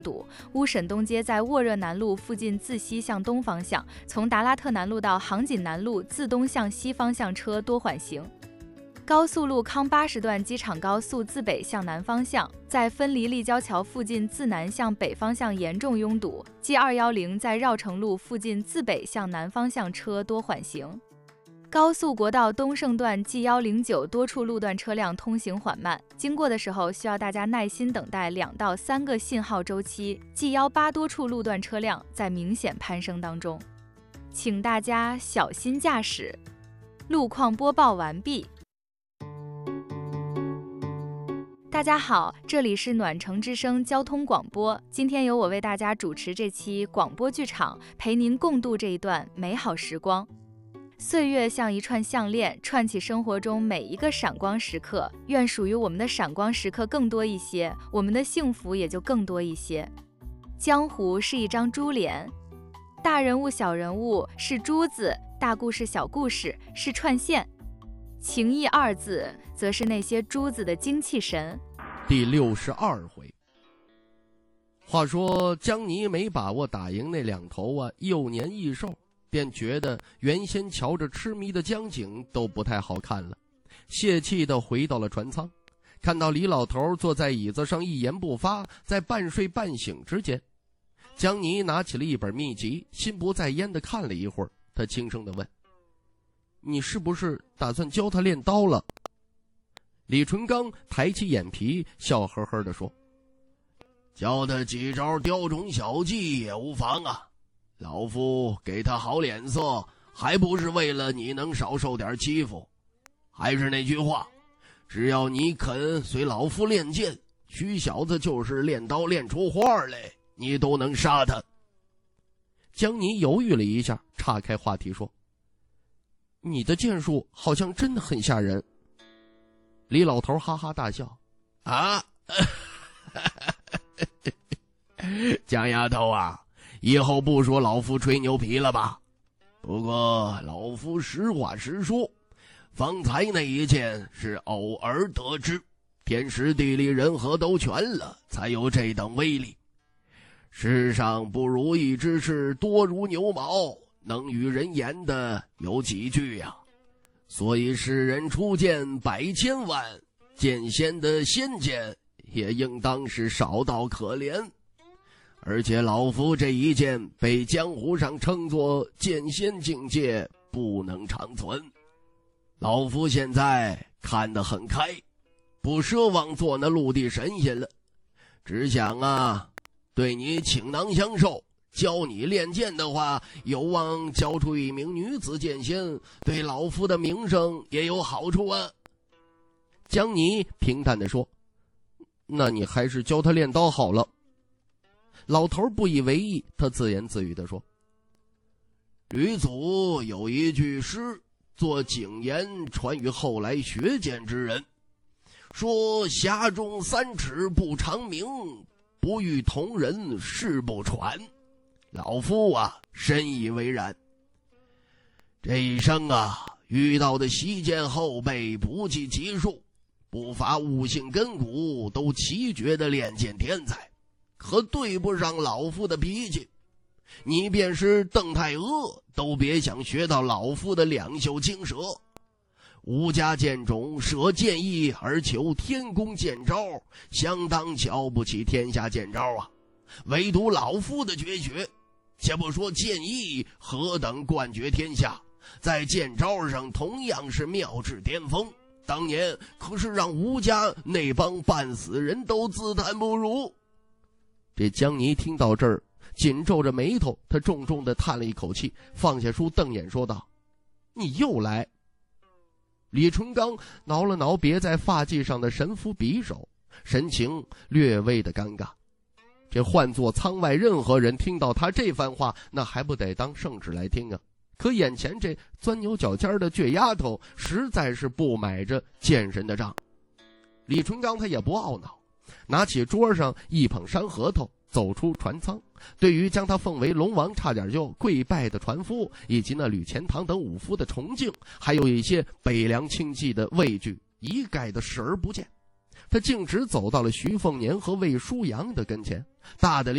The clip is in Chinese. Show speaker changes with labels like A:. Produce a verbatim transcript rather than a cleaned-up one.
A: 堵。乌沈东街在沃热南路附近自西向东方向，从达拉特南路到杭锦南路自东向西方向车多缓行。高速路康八十段机场高速自北向南方向，在分离立交桥附近自南向北方向严重拥堵。G 二一零在绕城路附近自北向南方向车多缓行。高速国道东胜段 G 一零九多处路段车辆通行缓慢，经过的时候需要大家耐心等待两到三个信号周期。G 一八多处路段车辆在明显攀升当中，请大家小心驾驶。路况播报完毕。大家好，这里是暖城之声交通广播，今天由我为大家主持这期广播剧场，陪您共度这一段美好时光。岁月像一串项链，串起生活中每一个闪光时刻，愿属于我们的闪光时刻更多一些，我们的幸福也就更多一些。江湖是一张珠帘，大人物小人物是珠子，大故事小故事是串线，情义二字则是那些珠子的精气神。
B: 第六十二回，话说江泥没把握打赢那两头啊幼年异兽，便觉得原先瞧着痴迷的江景都不太好看了，泄气地回到了船舱，看到李老头坐在椅子上一言不发，在半睡半醒之间，江泥拿起了一本秘籍，心不在焉地看了一会儿，他轻声地问：你是不是打算教他练刀了？李淳刚抬起眼皮，笑呵呵地说：教他几招雕虫小技也无妨啊，老夫给他好脸色，还不是为了你能少受点欺负。还是那句话，只要你肯随老夫练剑，许小子就是练刀练出花来，你都能杀他。江泥犹豫了一下，岔开话题说：你的剑术好像真的很吓人。李老头哈哈大笑：啊江丫头啊，以后不说老夫吹牛皮了吧？不过老夫实话实说，方才那一件是偶尔得知，天时地利人和都全了，才有这等威力。世上不如意之事多如牛毛，能与人言的有几句呀、啊？所以世人出剑百千万，剑仙的仙剑也应当是少到可怜。而且老夫这一剑被江湖上称作剑仙境界，不能长存。老夫现在看得很开，不奢望做那陆地神仙了，只想啊，对你倾囊相授，教你练剑的话，有望教出一名女子剑仙，对老夫的名声也有好处啊。江泥平淡地说：那你还是教他练刀好了。老头不以为意，他自言自语地说：吕祖有一句诗，作警言传于后来学剑之人，说匣中三尺不长鸣，不遇同人誓不传。老夫啊深以为然。这一生啊遇到的习剑后辈不计其数，不乏悟性根骨都奇绝的练剑天才，可对不上老夫的脾气。你便是邓太阿，都别想学到老夫的两袖青蛇。吴家剑种舍剑意而求天宫剑招，相当瞧不起天下剑招啊。唯独老夫的绝学，且不说剑意何等冠绝天下，在剑招上同样是妙至巅峰，当年可是让吴家那帮半死人都自叹不如。这江泥听到这儿，紧皱着眉头，他重重地叹了一口气，放下书瞪眼说道：你又来。李淳刚挠了挠别在发髻上的神符匕首，神情略微的尴尬。这换做舱外任何人听到他这番话，那还不得当圣旨来听啊。可眼前这钻牛角尖的倔丫头实在是不买着剑神的账。李淳刚他也不懊恼，拿起桌上一捧山核桃，走出船舱，对于将他奉为龙王差点就跪拜的船夫，以及那吕钱塘等武夫的崇敬，还有一些北凉庆忌的畏惧，一概的视而不见。他径直走到了徐凤年和魏舒阳的跟前，大的